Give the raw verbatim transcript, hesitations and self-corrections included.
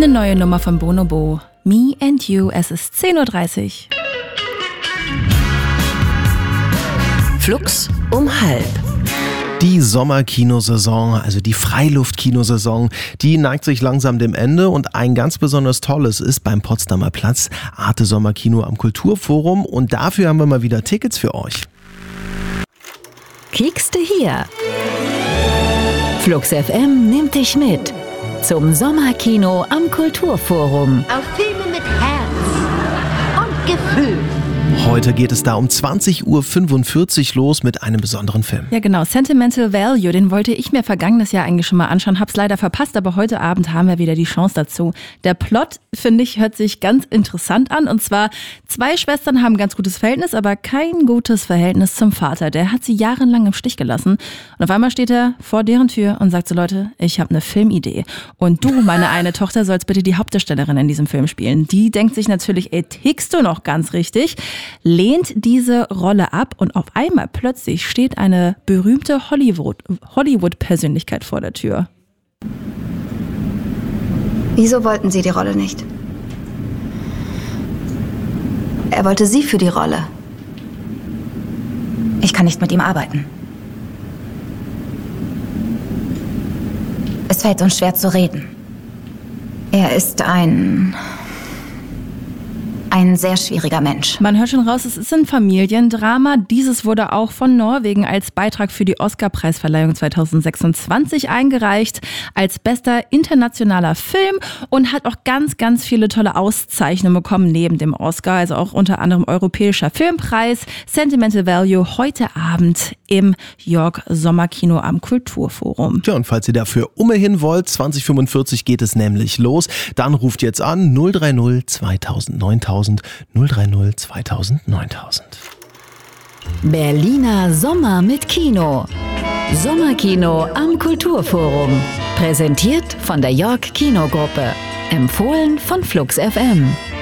Eine neue Nummer von Bonobo. Me and You. Es ist zehn Uhr dreißig. Flux um halb. Die Sommerkinosaison, also die Freiluftkinosaison, die neigt sich langsam dem Ende und ein ganz besonders tolles ist beim Potsdamer Platz Arte Sommerkino am Kulturforum und dafür haben wir mal wieder Tickets für euch. Kiekste hier. Flux F M nimmt dich mit zum Sommerkino am Kulturforum. Auf Filme mit Herz und Gefühl. Heute geht es da um zwanzig Uhr fünfundvierzig los mit einem besonderen Film. Ja genau, Sentimental Value, den wollte ich mir vergangenes Jahr eigentlich schon mal anschauen, hab's leider verpasst, aber heute Abend haben wir wieder die Chance dazu. Der Plot, finde ich, hört sich ganz interessant an und zwar, zwei Schwestern haben ein ganz gutes Verhältnis, aber kein gutes Verhältnis zum Vater. Der hat sie jahrelang im Stich gelassen und auf einmal steht er vor deren Tür und sagt so, Leute, ich habe eine Filmidee und du, meine eine Tochter, sollst bitte die Hauptdarstellerin in diesem Film spielen. Die denkt sich natürlich, ey, tickst du noch ganz richtig? Lehnt diese Rolle ab und auf einmal plötzlich steht eine berühmte Hollywood, Hollywood-Persönlichkeit vor der Tür. Wieso wollten Sie die Rolle nicht? Er wollte Sie für die Rolle. Ich kann nicht mit ihm arbeiten. Es fällt uns schwer zu reden. Er ist ein... Ein sehr schwieriger Mensch. Man hört schon raus, es ist ein Familiendrama. Dieses wurde auch von Norwegen als Beitrag für die Oscar-Preisverleihung zwanzig sechsundzwanzig eingereicht, als bester internationaler Film und hat auch ganz, ganz viele tolle Auszeichnungen bekommen neben dem Oscar, also auch unter anderem Europäischer Filmpreis, Sentimental Value, heute Abend im York Sommerkino am Kulturforum. Tja, und falls ihr dafür umhin wollt, zwanzig Uhr fünfundvierzig geht es nämlich los, dann ruft jetzt an null drei null zweitausend neuntausend null drei null zweitausend neuntausend. Berliner Sommer mit Kino. Sommerkino am Kulturforum. Präsentiert von der York Kinogruppe. Empfohlen von Flux F M.